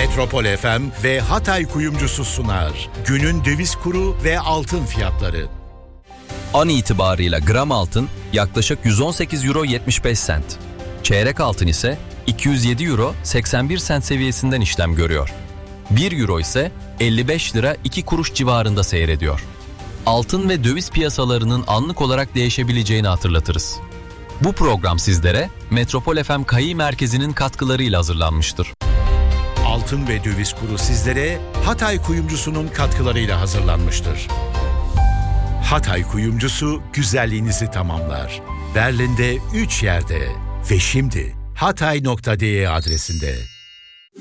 Metropol FM ve Hatay Kuyumcusu sunar. Günün döviz kuru ve altın fiyatları. An itibarıyla gram altın yaklaşık 118 euro 75 sent. Çeyrek altın ise 207 euro 81 sent seviyesinden işlem görüyor. 1 euro ise 55 lira 2 kuruş civarında seyrediyor. Altın ve döviz piyasalarının anlık olarak değişebileceğini hatırlatırız. Bu program sizlere Metropol FM KAİ Merkezi'nin katkılarıyla hazırlanmıştır. Altın ve döviz kuru sizlere Hatay Kuyumcusu'nun katkılarıyla hazırlanmıştır. Hatay Kuyumcusu güzelliğinizi tamamlar. Berlin'de 3 yerde ve şimdi hatay.de adresinde.